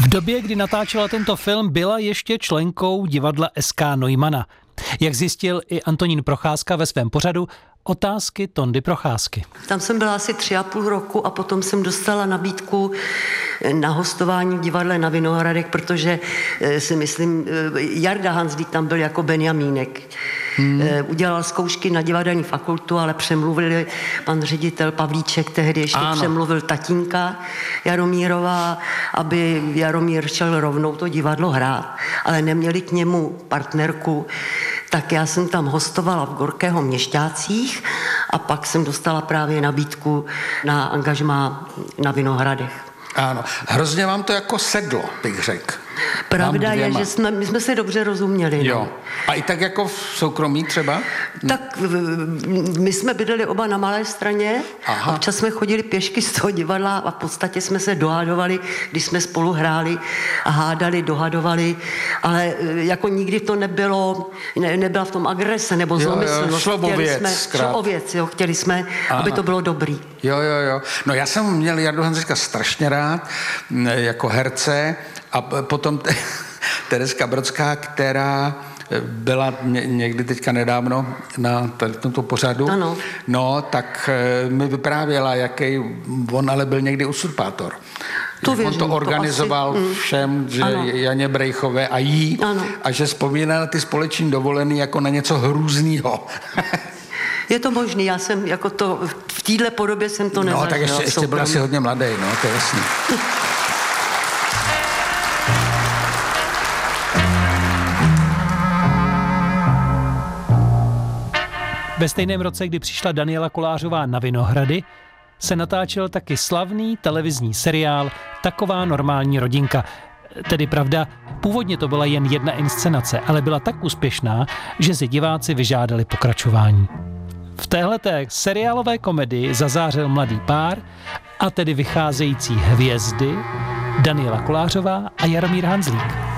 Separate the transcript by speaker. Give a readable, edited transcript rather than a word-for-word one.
Speaker 1: V době, kdy natáčela tento film, byla ještě členkou divadla SK Neumana. Jak zjistil i Antonín Procházka ve svém pořadu Otázky Tondy Procházky.
Speaker 2: Tam jsem byla asi 3,5 roku a potom jsem dostala nabídku na hostování v divadle na Vinohradech, protože si myslím, Jarda Hanzlík tam byl jako Benjamínek. Udělal zkoušky na divadelní fakultu, ale přemluvili pan ředitel Pavlíček, tehdy ještě přemluvil tatínka Jaromírová, aby Jaromír šel rovnou to divadlo hrát, ale neměli k němu partnerku, tak já jsem tam hostovala v Gorkého Měšťácích a pak jsem dostala právě nabídku na angažmá na Vinohradech.
Speaker 3: Ano, hrozně vám to jako sedlo, bych řekl.
Speaker 2: Pravda je, že my jsme se dobře rozuměli.
Speaker 3: Jo.
Speaker 2: No.
Speaker 3: A i tak jako v soukromí třeba?
Speaker 2: Tak my jsme bydleli oba na Malé Straně. Aha. Občas jsme chodili pěšky z toho divadla a v podstatě jsme se dohadovali, když jsme spolu hráli a hádali, dohadovali, ale jako nikdy to nebyla v tom agrese nebo zlomyslnost.
Speaker 3: Šlo o věc,
Speaker 2: chtěli jsme, aby to bylo dobrý.
Speaker 3: Jo. No já jsem měl Jardu Hanzlíka strašně rád jako herce a potom Tereska Brodská, která byla někdy teďka nedávno na tomto pořadu,
Speaker 2: ano.
Speaker 3: No, tak mi vyprávěla, jaký on ale byl někdy usurpátor. On to organizoval všem, že Janě Brejchové a jí, a že vzpomíná na ty společní dovolený jako na něco hrůznýho.
Speaker 2: Je to možný, já jsem jako to, v téhle podobě jsem to nezažila.
Speaker 3: No, tak ještě byl asi hodně mladý, no, to je jasný.
Speaker 1: Ve stejném roce, kdy přišla Daniela Kolářová na Vinohrady, se natáčel taky slavný televizní seriál Taková normální rodinka. Tedy pravda, původně to byla jen jedna inscenace, ale byla tak úspěšná, že si diváci vyžádali pokračování. V téhleté seriálové komedii zazářil mladý pár, a tedy vycházející hvězdy Daniela Kolářová a Jaromír Hanzlík.